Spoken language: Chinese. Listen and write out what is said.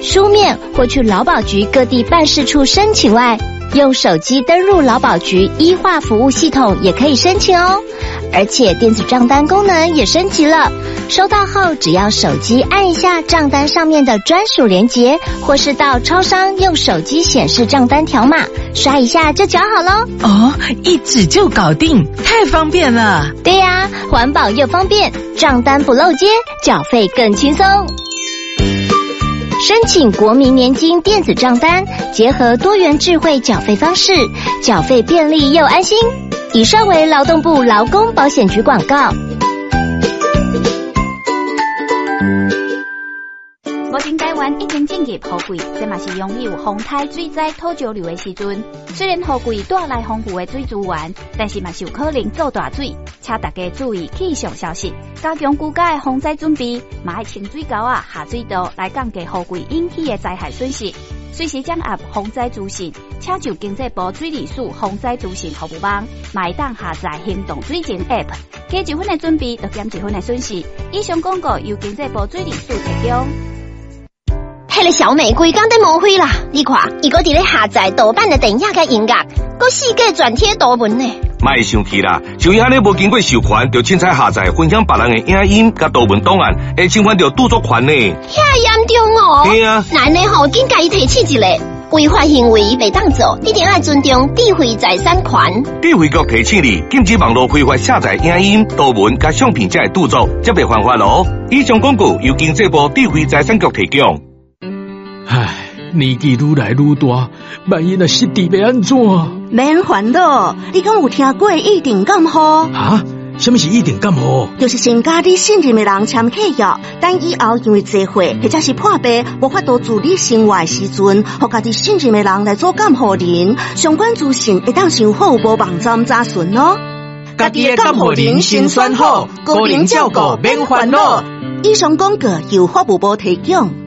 书面或去劳保局各地办事处申请外，用手机登入劳保局医化服务系统也可以申请哦。而且电子账单功能也升级了，收到后只要手机按一下账单上面的专属连结，或是到超商用手机显示账单条码，刷一下就缴好咯。 哦，一指就搞定，太方便了。 对呀，环保又方便，账单不漏接，缴费更轻松。申请国民年金电子账单，结合多元智慧缴费方式，缴费便利又安心。以上为劳动部劳工保险局广告。 目前台湾已经进入雨季，这嘛是拥有风台水灾土石流的时阵。虽然雨季带来丰富的水资源，但是嘛是有可能造大水，请大家注意气象消息，加强居家的防灾准备，嘛要清水沟啊、下水道来降低雨季引起的灾害损失。随时掌握防灾资讯，请就经济部水利署防灾资讯服务网，嘛会当下载行动水情 App， 加一分的准备，就减一分的损失。以上广告由经济部水利署提供。 迄个小玫瑰刚在抹灰啦！你看，伊个伫咧下载盗版的电影甲音乐，佮世界转贴图文呢。 莫生气啦，像伊安尼无经过授权，就凊彩下载分享别人的影音甲图文档案，会侵犯到著作权呢。 遐严重哦！ 对啊， 难呢吼，紧甲伊提起一个违法行为袂当做，一定要尊重智慧财产权。 智慧局提醒你，禁止网络非法下载影音、图文甲相片才会著作，则袂犯法咯。以上广告由经济部智慧财产局提供。 唉，年纪愈来愈大，万一若失智要安怎？ 免烦恼，你敢有听过一定感冒？ 啊？什么是一定感冒？ 就是先甲你信任的人签契约，等以后因为坐会或者是破病，无法度自理生活的时阵，互家己信任的人来做监护人。相关资讯会当上好无网站查询哦。 家己的监护人先选好，个人照顾免烦恼。 以上广告由法务部提供。